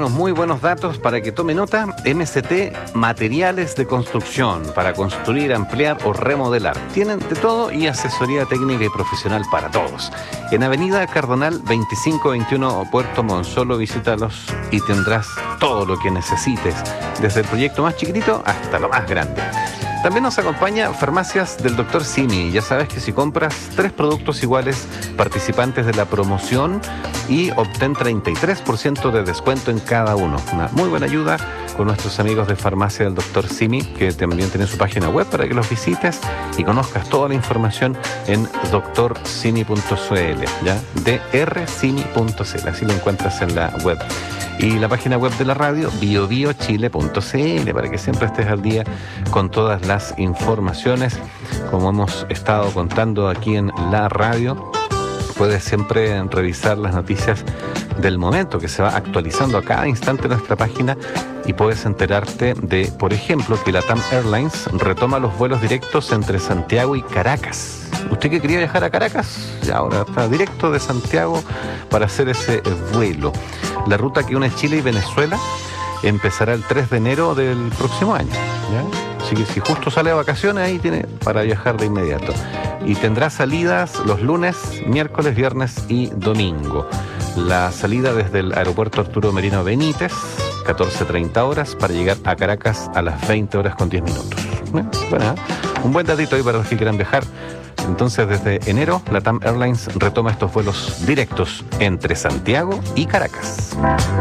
unos muy buenos datos para que tome nota. MST Materiales de Construcción, para construir, ampliar o remodelar. Tienen de todo y asesoría técnica y profesional para todos. En Avenida Cardonal 2521 Puerto Monzolo, visítalos y tendrás todo lo que necesites, desde el proyecto más chiquitito hasta lo más grande. También nos acompaña Farmacias del Dr. Simi. Ya sabes que si compras 3 productos iguales participantes de la promoción y obtén 33% de descuento en cada uno. Una muy buena ayuda con nuestros amigos de Farmacia del Dr. Simi, que también tienen su página web para que los visites y conozcas toda la información en drcimi.cl, ¿ya? drcimi.cl, así lo encuentras en la web. Y la página web de la radio, biobiochile.cl, para que siempre estés al día con todas las informaciones. Como hemos estado contando aquí en la radio, puedes siempre revisar las noticias del momento, que se va actualizando a cada instante en nuestra página, y puedes enterarte de, por ejemplo, que LATAM Airlines retoma los vuelos directos entre Santiago y Caracas. ¿Usted que quería viajar a Caracas? Ya ahora está directo de Santiago para hacer ese vuelo. La ruta que une Chile y Venezuela empezará el 3 de enero del próximo año, ¿ya? Así que si justo sale de vacaciones, ahí tiene para viajar de inmediato. Y tendrá salidas los lunes, miércoles, viernes y domingo. La salida desde el aeropuerto Arturo Merino Benítez, 14:30 horas, para llegar a Caracas a las 20 horas con 10 minutos. Bueno, un buen datito ahí para los que quieran viajar. Entonces, desde enero, LATAM Airlines retoma estos vuelos directos entre Santiago y Caracas.